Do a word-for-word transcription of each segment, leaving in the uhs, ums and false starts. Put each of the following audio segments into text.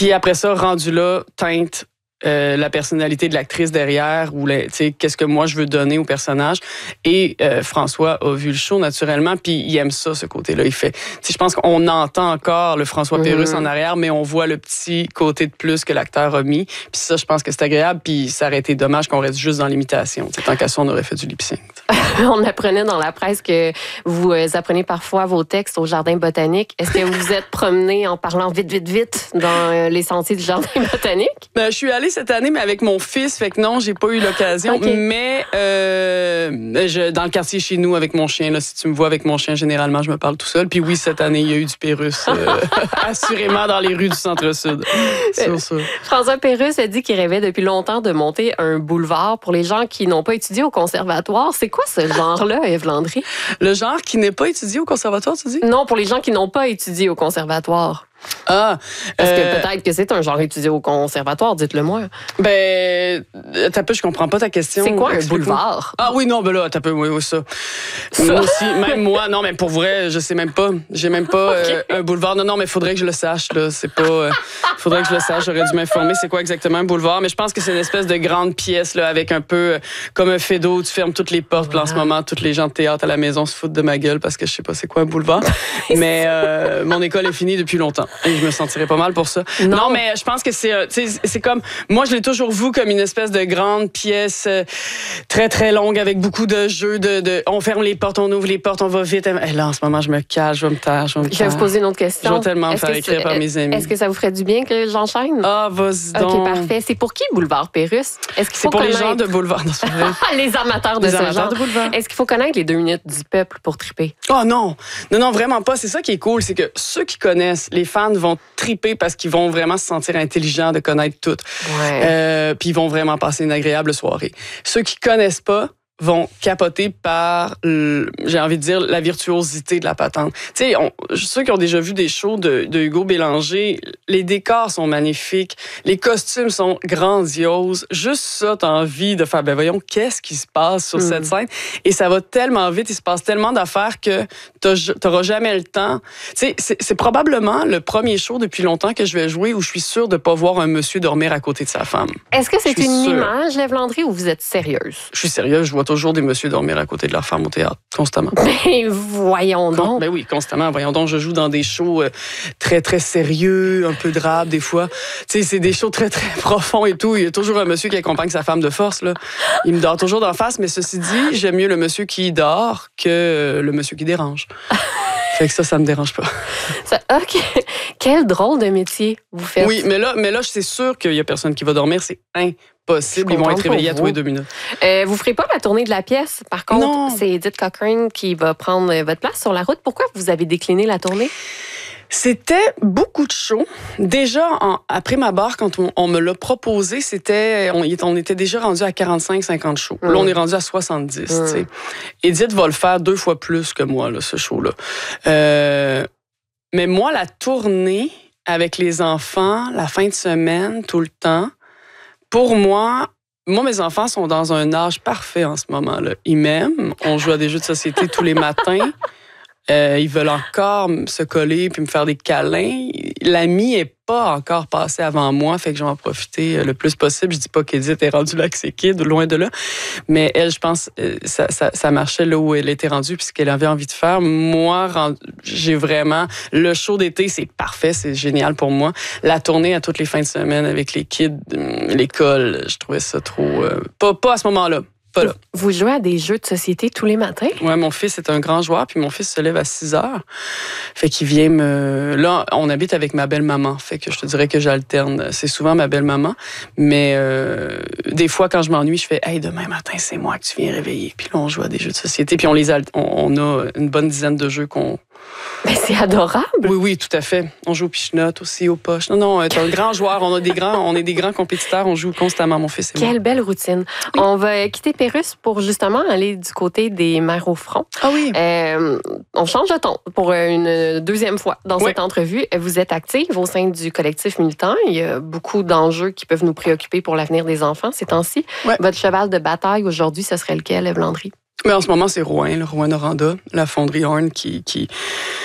Puis après ça, rendu là, teinte Euh, la personnalité de l'actrice derrière ou la, qu'est-ce que moi je veux donner au personnage. Et euh, François a vu le show naturellement, puis il aime ça, ce côté-là. Il fait, je pense qu'on entend encore le François mmh. Pérusse en arrière, mais on voit le petit côté de plus que l'acteur a mis. Puis ça, je pense que c'est agréable, puis ça aurait été dommage qu'on reste juste dans l'imitation. T'sais, tant qu'à ça, on aurait fait du lip-sync. On apprenait dans la presse que vous euh, apprenez parfois vos textes au jardin botanique. Est-ce que vous vous êtes promené en parlant vite, vite, vite dans euh, les sentiers du jardin botanique? Ben, je suis allée cette année, mais avec mon fils, fait que non, j'ai pas eu l'occasion. Okay. Mais euh, je, dans le quartier chez nous, avec mon chien, là, si tu me vois avec mon chien, généralement, je me parle tout seul. Puis oui, cette année, il y a eu du Pérusse, euh, assurément, dans les rues du Centre-Sud. C'est sûr. François Pérusse a dit qu'il rêvait depuis longtemps de monter un boulevard pour les gens qui n'ont pas étudié au conservatoire. C'est quoi ce genre-là, Ève Landry? Le genre qui n'est pas étudié au conservatoire, tu dis? Non, pour les gens qui n'ont pas étudié au conservatoire. Ah, Parce euh, que peut-être que c'est un genre étudié au conservatoire, dites-le moi. Ben, t'as peu, je comprends pas ta question. C'est quoi un boulevard? Ah oui, non, ben là, t'as peu, oui, oui, ça. ça. Moi aussi, même moi, non, mais pour vrai, je sais même pas. J'ai même pas okay. euh, un boulevard. Non, non, mais faudrait que je le sache, là. C'est pas. Euh, faudrait que je le sache. J'aurais dû m'informer c'est quoi exactement un boulevard. Mais je pense que c'est une espèce de grande pièce, là, avec un peu euh, comme un fait d'eau. Tu fermes toutes les portes. Là, en ce moment, tous les gens de théâtre à la maison se foutent de ma gueule parce que je sais pas c'est quoi un boulevard. mais euh, mon école est finie depuis longtemps. Et je me sentirais pas mal pour ça. Non, non mais je pense que c'est, c'est comme, moi je l'ai toujours vu comme une espèce de grande pièce euh, très très longue avec beaucoup de jeux, de, de, on ferme les portes, on ouvre les portes, on va vite. Et là en ce moment je me cache, je vais me taire, je vais me taire. Je vais vous poser une autre question. Je vais tellement me faire écrire par mes amis. Est-ce que ça vous ferait du bien que j'enchaîne? Ah, vas-y donc. OK, parfait. C'est pour qui Boulevard Pérusse? Est-ce qu'il faut c'est pour connaître... les gens de Boulevard. Non, les amateurs de les ce amateurs genre. De Boulevard. Est-ce qu'il faut connaître les deux minutes du peuple pour triper? Oh non! Non, non, vraiment pas. C'est ça qui est cool, c'est que ceux qui connaissent, les fans vont triper parce qu'ils vont vraiment se sentir intelligents de connaître tout. Ouais. Euh, puis ils vont vraiment passer une agréable soirée. Ceux qui connaissent pas vont capoter par, j'ai envie de dire, la virtuosité de la patente. Tu sais, ceux qui ont déjà vu des shows de, de Hugo Bélanger, les décors sont magnifiques, les costumes sont grandioses. Juste ça, t'as envie de faire, ben voyons, qu'est-ce qui se passe sur mm. cette scène? Et ça va tellement vite, il se passe tellement d'affaires que t'auras jamais le temps. Tu sais, c'est, c'est probablement le premier show depuis longtemps que je vais jouer où je suis sûre de pas voir un monsieur dormir à côté de sa femme. Est-ce que c'est une sûre. image, Ève Landry, ou vous êtes sérieuse? Je suis sérieuse, je vois toujours des messieurs dormir à côté de leur femme au théâtre, constamment. Ben, voyons donc. Ben oui, constamment. Voyons donc, je joue dans des shows euh, très, très sérieux, un peu drabe des fois. Tu sais, c'est des shows très, très profonds et tout. Il y a toujours un monsieur qui accompagne sa femme de force, là. Il me dort toujours d'en face, mais ceci dit, j'aime mieux le monsieur qui dort que le monsieur qui dérange. Fait que ça, ça me dérange pas. Ça, OK. Quel drôle de métier vous faites. Oui, mais là, mais là c'est sûr qu'il y a personne qui va dormir. C'est impossible. Ils vont être réveillés à tous les deux minutes. Euh, vous ne ferez pas la tournée de la pièce. Par contre, non. C'est Edith Cochrane qui va prendre votre place sur la route. Pourquoi vous avez décliné la tournée? C'était beaucoup de shows. Déjà, en, après ma barre, quand on, on me l'a proposé, c'était, on, on était déjà rendu à quarante-cinq cinquante shows. Mmh. Là, on est rendu à soixante-dix. Mmh. T'sais. Edith va le faire deux fois plus que moi, là, ce show-là. Euh, mais moi, la tournée avec les enfants, la fin de semaine, tout le temps, pour moi, moi, mes enfants sont dans un âge parfait en ce moment-là. Ils m'aiment. On joue à des jeux de société tous les matins. Euh, ils veulent encore se coller puis me faire des câlins. L'ami est pas encore passé avant moi, fait que je vais en profiter le plus possible. Je dis pas qu'Edith est rendue là avec ses kids, loin de là. Mais elle, je pense, ça, ça, ça marchait là où elle était rendue puis ce qu'elle avait envie de faire. Moi, j'ai vraiment... Le show d'été, c'est parfait, c'est génial pour moi. La tournée à toutes les fins de semaine avec les kids, l'école, je trouvais ça trop... Euh, pas, pas à ce moment-là. Pas là. Vous jouez à des jeux de société tous les matins? Oui, mon fils est un grand joueur, puis mon fils se lève à six heures. Fait qu'il vient me... Là, on habite avec ma belle-maman, fait que je te dirais que j'alterne. C'est souvent ma belle-maman, mais euh, des fois, quand je m'ennuie, je fais « Hey, demain matin, c'est moi que tu viens réveiller. » Puis là, on joue à des jeux de société, puis on, les alt... on, on a une bonne dizaine de jeux qu'on... Mais c'est adorable. Oui, oui, tout à fait. On joue au pichenotte aussi, aux poches. Non, non, t'es un grand joueur. On a des grands, on est des grands compétiteurs. On joue constamment, mon fils et moi. Quelle belle routine. Oui. On va quitter Pérusse pour justement aller du côté des mères au front. Ah oui. Euh, on change de ton pour une deuxième fois dans oui. cette entrevue. Vous êtes active au sein du collectif militant. Il y a beaucoup d'enjeux qui peuvent nous préoccuper pour l'avenir des enfants ces temps-ci. Oui. Votre cheval de bataille aujourd'hui, ce serait lequel, Ève Landry? Mais en ce moment, c'est Rouen, le Rouen-Noranda, la fonderie Horn qui, qui...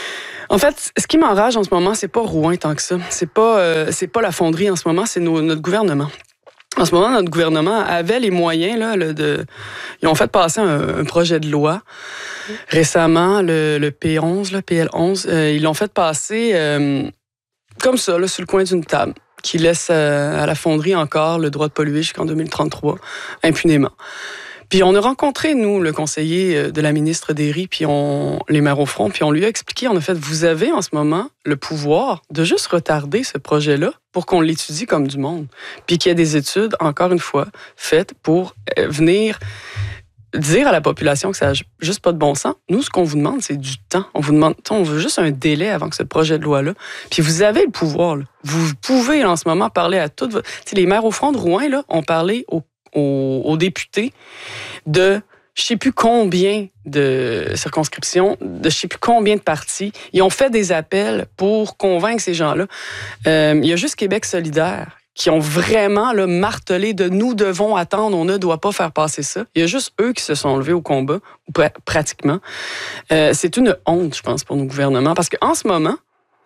En fait, ce qui m'enrage en ce moment, c'est pas Rouen tant que ça. C'est pas, euh, c'est pas la fonderie en ce moment, c'est nos, notre gouvernement. En ce moment, notre gouvernement avait les moyens là, le, de. Ils ont fait passer un, un projet de loi récemment, le, le P onze, le P L onze. Euh, ils l'ont fait passer euh, comme ça, là, sur le coin d'une table, qui laisse euh, à la fonderie encore le droit de polluer jusqu'en deux mille trente-trois, impunément. Puis on a rencontré, nous, le conseiller de la ministre Derry, puis on, les maires au front, puis on lui a expliqué, en effet, vous avez en ce moment le pouvoir de juste retarder ce projet-là pour qu'on l'étudie comme du monde. Puis qu'il y ait des études, encore une fois, faites pour venir dire à la population que ça n'a juste pas de bon sens. Nous, ce qu'on vous demande, c'est du temps. On vous demande, on veut juste un délai avant que ce projet de loi-là. Puis vous avez le pouvoir, là. Vous pouvez, en ce moment, parler à toutes vos... Tu sais, les maires au front de Rouen, là, ont parlé au Aux, aux députés de je ne sais plus combien de circonscriptions, de je ne sais plus combien de partis. Ils ont fait des appels pour convaincre ces gens-là. Euh, il y a juste Québec solidaire qui ont vraiment là, martelé de nous devons attendre, on ne doit pas faire passer ça. Il y a juste eux qui se sont levés au combat, pratiquement. Euh, c'est une honte, je pense, pour nos gouvernements, parce qu'en ce moment,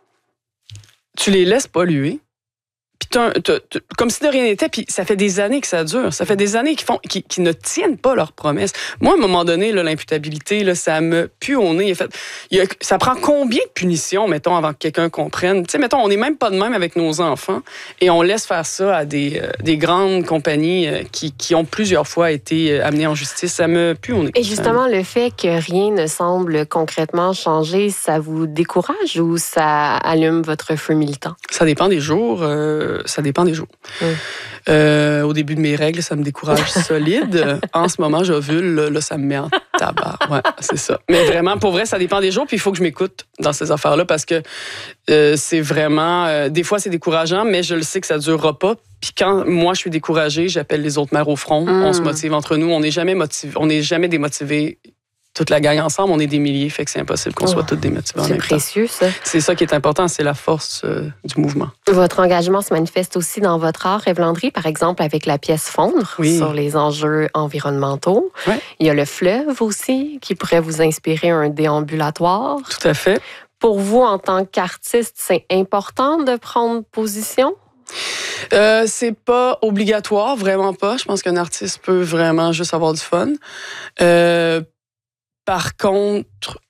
tu les laisses polluer. T'as, t'as, t'as, comme si de rien n'était, puis ça fait des années que ça dure. Ça fait des années qu'ils font, qu'ils, qu'ils ne tiennent pas leurs promesses. Moi, à un moment donné, là, l'imputabilité, là, ça me pue au nez. En fait, il y a, ça prend combien de punitions, mettons, avant que quelqu'un comprenne? Tu sais, mettons, on n'est même pas de même avec nos enfants et on laisse faire ça à des, euh, des grandes compagnies euh, qui, qui ont plusieurs fois été euh, amenées en justice. Ça me pue au nez. Et justement, le fait que rien ne semble concrètement changer, ça vous décourage ou ça allume votre feu militant? Ça dépend des jours. Euh, Ça dépend des jours. Mm. Euh, au début de mes règles, ça me décourage solide. En ce moment, j'ovule, là, là, ça me met en tabac. Ouais, c'est ça. Mais vraiment, pour vrai, ça dépend des jours. Puis il faut que je m'écoute dans ces affaires-là parce que euh, c'est vraiment... Euh, des fois, c'est décourageant, mais je le sais que ça ne durera pas. Puis quand moi, je suis découragée, j'appelle les autres maires au front. Mm. On se motive entre nous. On n'est jamais motivé, on n'est jamais démotivés. Toute la gang ensemble, on est des milliers, fait que c'est impossible qu'on oh, soit tous démotivés en même temps. C'est précieux, ça. C'est ça qui est important, c'est la force euh, du mouvement. Votre engagement se manifeste aussi dans votre art, Ève Landry, par exemple, avec la pièce Fondre oui. sur les enjeux environnementaux. Ouais. Il y a le fleuve aussi, qui pourrait vous inspirer un déambulatoire. Tout à fait. Pour vous, en tant qu'artiste, c'est important de prendre position? Euh, c'est pas obligatoire, vraiment pas. Je pense qu'un artiste peut vraiment juste avoir du fun. Euh, Par contre,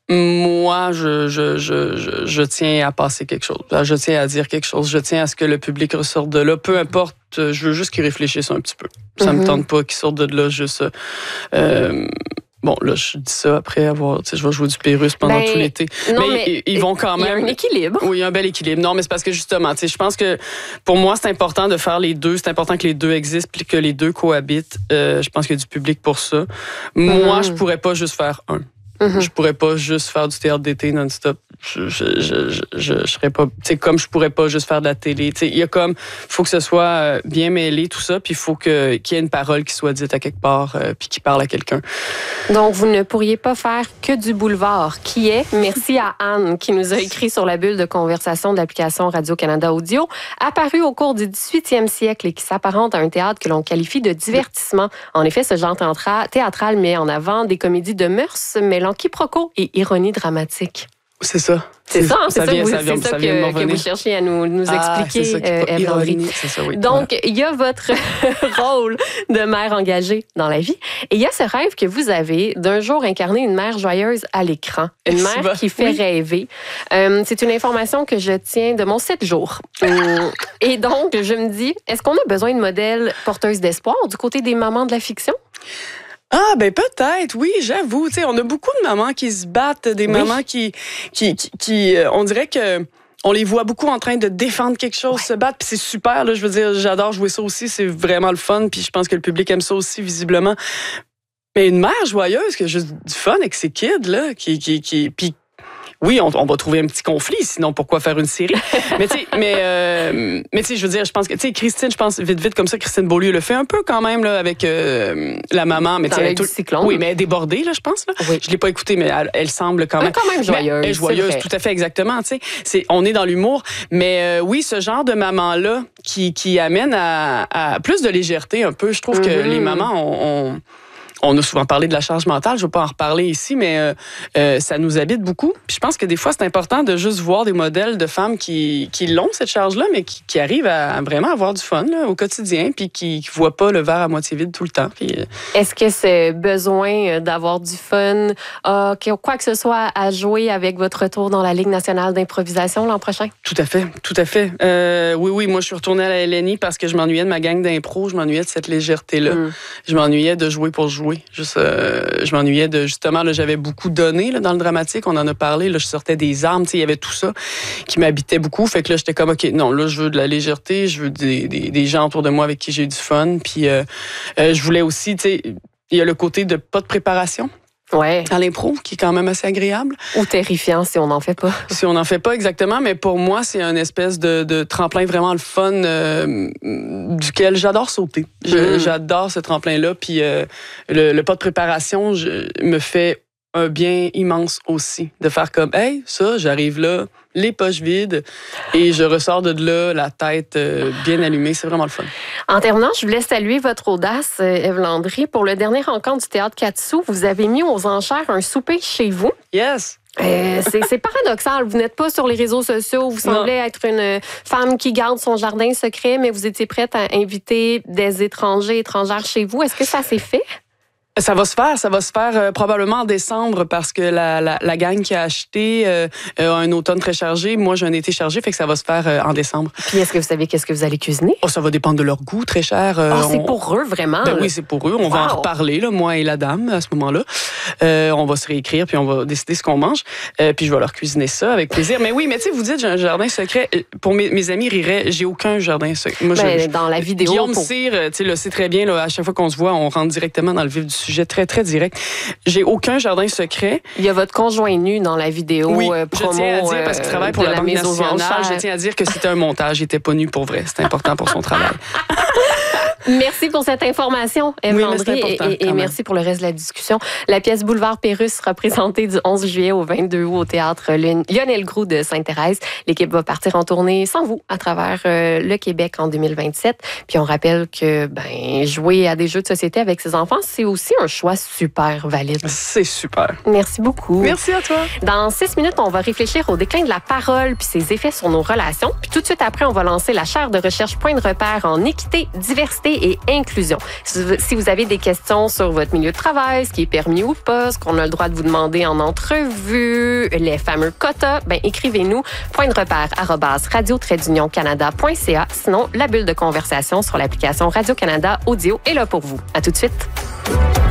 moi, je, je, je, je, je tiens à passer quelque chose. Je tiens à dire quelque chose. Je tiens à ce que le public ressorte de là. Peu importe, je veux juste qu'ils réfléchissent un petit peu. Ça mm-hmm. me tente pas qu'ils sortent de là juste... Euh, Bon, là, je dis ça après avoir... Tu sais, je vais jouer du Pérus pendant ben, tout l'été. Non, mais, mais ils, ils vont quand même... Il y a un équilibre. Oui, il y a un bel équilibre. Non, mais c'est parce que, justement, tu sais, je pense que, pour moi, c'est important de faire les deux. C'est important que les deux existent puis que les deux cohabitent. Euh, je pense qu'il y a du public pour ça. Moi, mm-hmm. je pourrais pas juste faire un. Mm-hmm. Je pourrais pas juste faire du théâtre d'été non-stop. Je, je, je, je, je, je serais pas... Tu sais, comme je pourrais pas juste faire de la télé. Tu sais, il y a comme... Il faut que ce soit bien mêlé, tout ça, puis il faut que, qu'il y ait une parole qui soit dite à quelque part, euh, puis qui parle à quelqu'un. Donc, vous ne pourriez pas faire que du boulevard, qui est, merci à Anne, qui nous a écrit sur la bulle de conversation de l'application Radio-Canada Audio, apparu au cours du dix-huitième siècle et qui s'apparente à un théâtre que l'on qualifie de divertissement. En effet, ce genre théâtral met en avant des comédies de mœurs, mêlant quiproquo et ironie dramatique. C'est ça. C'est, c'est ça, hein, c'est ça, vient, vous, ça, vient, c'est ça, ça que, vient que vous cherchez à nous, nous ah, expliquer, Ève Landry. Oui. Donc, il y a votre rôle de mère engagée dans la vie et il y a ce rêve que vous avez d'un jour incarner une mère joyeuse à l'écran, une mère bon. qui fait oui. rêver. Euh, c'est une information que je tiens de mon sept jours. Et donc, je me dis, est-ce qu'on a besoin de modèles porteuses d'espoir du côté des mamans de la fiction? Ah, ben peut-être, oui, j'avoue. Tu sais, on a beaucoup de mamans qui se battent, des oui. mamans qui, qui, qui, qui euh, on dirait que on les voit beaucoup en train de défendre quelque chose, ouais. se battre, puis c'est super, là, je veux dire, j'adore jouer ça aussi, c'est vraiment le fun, puis je pense que le public aime ça aussi, visiblement. Mais une mère joyeuse qui a juste du fun avec ses kids, là, qui... qui, qui puis oui, on, on va trouver un petit conflit, sinon pourquoi faire une série? mais tu sais, mais, euh, mais tu sais, je veux dire, je pense que, tu sais, Christine, je pense, vite, vite, comme ça, Christine Beaulieu le fait un peu quand même, là, avec euh, la maman. Mais dans le cyclone. Oui, mais elle est débordée, là, je pense, là. Oui. Je l'ai pas écoutée, mais elle, elle semble quand même. Elle est quand même joyeuse. Elle est joyeuse, tout à fait, exactement, tu sais. C'est, on est dans l'humour. Mais euh, oui, ce genre de maman-là qui, qui amène à, à plus de légèreté un peu, je trouve mm-hmm. que les mamans ont... ont on a souvent parlé de la charge mentale, je ne vais pas en reparler ici, mais euh, euh, ça nous habite beaucoup. Puis je pense que des fois, c'est important de juste voir des modèles de femmes qui, qui l'ont, cette charge-là, mais qui, qui arrivent à vraiment avoir du fun là, au quotidien, puis qui ne voient pas le verre à moitié vide tout le temps. Puis, euh... Est-ce que ce besoin d'avoir du fun, euh, quoi que ce soit à jouer avec votre retour dans la Ligue nationale d'improvisation l'an prochain? Tout à fait, tout à fait. Euh, oui, oui, moi, je suis retournée à la L N I parce que je m'ennuyais de ma gang d'impro, je m'ennuyais de cette légèreté-là. Mm. Je m'ennuyais de jouer pour jouer. Juste, euh, je m'ennuyais de, justement, là, j'avais beaucoup donné là, dans le dramatique, on en a parlé, là, je sortais des armes, il y avait tout ça qui m'habitait beaucoup. Fait que là, j'étais comme, OK, non, là, je veux de la légèreté, je veux des, des, des gens autour de moi avec qui j'ai du fun. Puis, euh, euh, je voulais aussi, tu sais, il y a le côté de pas de préparation. Ouais. À l'impro, qui est quand même assez agréable. Ou terrifiant si on n'en fait pas. Si on n'en fait pas exactement, mais pour moi, c'est une espèce de, de tremplin vraiment le fun euh, duquel j'adore sauter. Je, mmh. J'adore ce tremplin-là, puis euh, le, le pas de préparation je, me fait un bien immense aussi. De faire comme, hey, ça, j'arrive là, les poches vides, et je ressors de là, la tête euh, bien allumée. C'est vraiment le fun. En terminant, je voulais saluer votre audace, Ève Landry. Pour le dernier rencontre du Théâtre Quatre-Sous, vous avez mis aux enchères un souper chez vous. Yes! Euh, c'est, c'est paradoxal. Vous n'êtes pas sur les réseaux sociaux. Vous semblez non. être une femme qui garde son jardin secret, mais vous étiez prête à inviter des étrangers, étrangères chez vous. Est-ce que ça s'est fait? Ça va se faire, ça va se faire euh, probablement en décembre parce que la, la, la gang qui a acheté euh, a un automne très chargé. Moi, j'ai un été chargé, fait que ça va se faire euh, en décembre. Puis est-ce que vous savez qu'est-ce que vous allez cuisiner? Oh, ça va dépendre de leur goût, très cher. Euh, oh, c'est on... pour eux, vraiment? Ben oui, c'est pour eux. On wow. va en reparler, là, moi et la dame, à ce moment-là. Euh, on va se réécrire, puis on va décider ce qu'on mange. Euh, puis je vais leur cuisiner ça avec plaisir. Mais oui, mais tu sais, vous dites, j'ai un jardin secret. Pour mes, mes amis riraient, j'ai aucun jardin secret. Moi, ben, je, dans la vidéo... Guillaume pour... Cyr, tu sais, le sait très bien, là, à chaque fois qu'on se voit, on rentre directement dans le vif du sujet, très, très direct. J'ai aucun jardin secret. Il y a votre conjoint nu dans la vidéo oui, euh, promo. Je tiens à dire, parce qu'il travaille pour la, la Banque nationale, je tiens à dire que c'était un montage. Il n'était pas nu pour vrai. C'était important pour son travail. Merci pour cette information, Ève oui, Landry, et, et merci pour le reste de la discussion. La pièce Boulevard Pérusse sera présentée du onze juillet au vingt-deux août au théâtre Lionel Groulx de Sainte-Thérèse. L'équipe va partir en tournée sans vous à travers euh, le Québec en deux mille vingt-sept. Puis on rappelle que ben, jouer à des jeux de société avec ses enfants, c'est aussi un choix super valide. C'est super. Merci beaucoup. Merci à toi. Dans six minutes, on va réfléchir au déclin de la parole puis ses effets sur nos relations. Puis tout de suite après, on va lancer la chaire de recherche Point de repère en équité, diversité et inclusion. Si vous avez des questions sur votre milieu de travail, ce qui est permis ou pas, ce qu'on a le droit de vous demander en entrevue, les fameux quotas, ben écrivez-nous point de repère arobase radio trait d'union canada point c a. Sinon, la bulle de conversation sur l'application Radio-Canada Audio est là pour vous. À tout de suite.